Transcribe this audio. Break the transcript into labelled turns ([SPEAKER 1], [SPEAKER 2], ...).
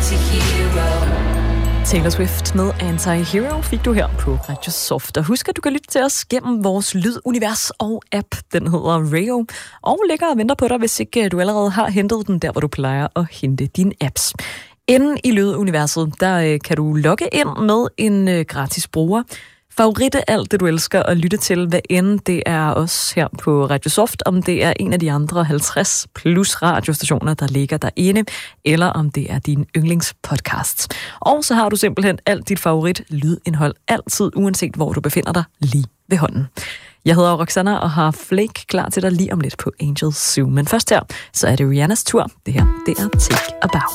[SPEAKER 1] Taylor Swift med Anti-Hero fik du her på Radio Soft. Og husk, at du kan lytte til os gennem vores lydunivers og app. Den hedder Rayo og ligger og venter på dig, hvis ikke du allerede har hentet den der, hvor du plejer at hente dine apps. Inden i lyduniverset, der kan du logge ind med en gratis bruger. Favoritte alt det, du elsker at lytte til, hvad end det er os her på Radio Soft, om det er en af de andre 50 plus radiostationer, der ligger derinde, eller om det er din yndlingspodcast. Og så har du simpelthen alt dit favorit lydindhold, altid, uanset hvor du befinder dig, lige ved hånden. Jeg hedder Roxanna og har Flake klar til dig lige om lidt på Angels Zoo. Men først her, så er det Rihannas tur. Det her, det er Take a Bow.